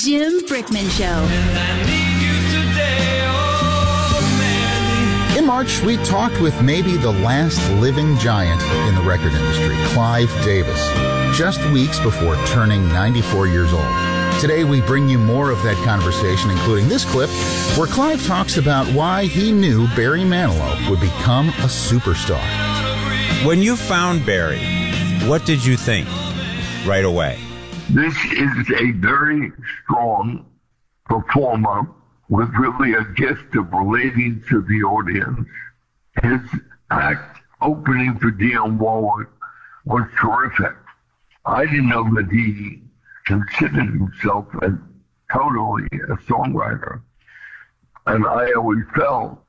Jim Brickman Show. In March, we talked with maybe the last living giant in the record industry, Clive Davis, just weeks before turning 94 years old. Today, we bring you more of that conversation, including this clip where Clive talks about why he knew Barry Manilow would become a superstar. When you found Barry, what did you think right away? This is a very strong performer with really a gift of relating to the audience. His act opening for Dionne Warwick was terrific. I didn't know that he considered himself as totally a songwriter. And I always felt,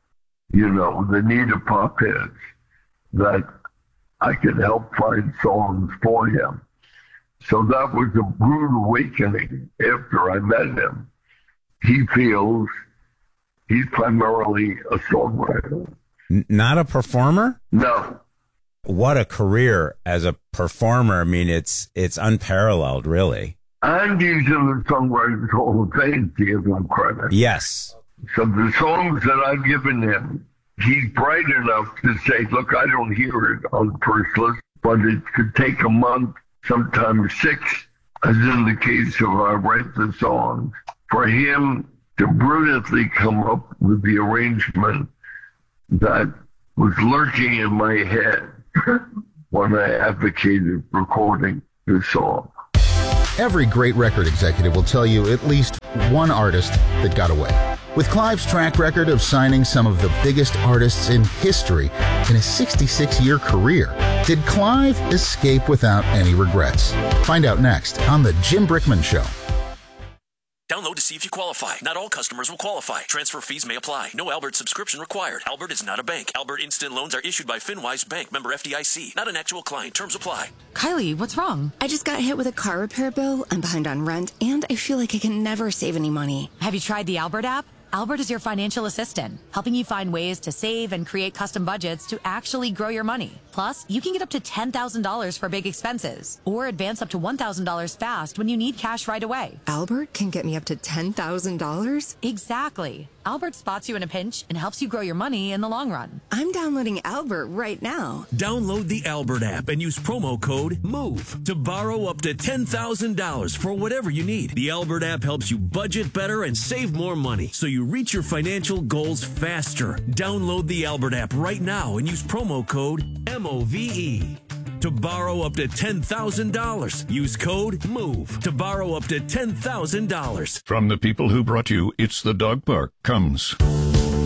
the need of pop hits, that I could help find songs for him. So that was a rude awakening after I met him. He feels he's primarily a songwriter. Not a performer? No. What a career as a performer. I mean, it's unparalleled, really. And he's in the Songwriters Hall of Fame, to give him credit. Yes. So the songs that I've given him, he's bright enough to say, look, I don't hear it on the first list, but it could take a month, sometimes 6, as in the case of I Write the Songs, for him to brilliantly come up with the arrangement that was lurking in my head when I advocated recording the song. Every great record executive will tell you at least one artist that got away. With Clive's track record of signing some of the biggest artists in history in a 66-year career, did Clive escape without any regrets? Find out next on The Jim Brickman Show. Download to see if you qualify. Not all customers will qualify. Transfer fees may apply. No Albert subscription required. Albert is not a bank. Albert Instant Loans are issued by FinWise Bank, member FDIC. Not an actual client. Terms apply. Kylie, what's wrong? I just got hit with a car repair bill. I'm behind on rent, and I feel like I can never save any money. Have you tried the Albert app? Albert is your financial assistant, helping you find ways to save and create custom budgets to actually grow your money. Plus, you can get up to $10,000 for big expenses or advance up to $1,000 fast when you need cash right away. Albert can get me up to $10,000? Exactly. Albert spots you in a pinch and helps you grow your money in the long run. I'm downloading Albert right now. Download the Albert app and use promo code MOVE to borrow up to $10,000 for whatever you need. The Albert app helps you budget better and save more money so you reach your financial goals faster. Download the Albert app right now and use promo code MOVE to borrow up to $10,000. Use code MOVE to borrow up to $10,000. From the people who brought you It's the Dog Park comes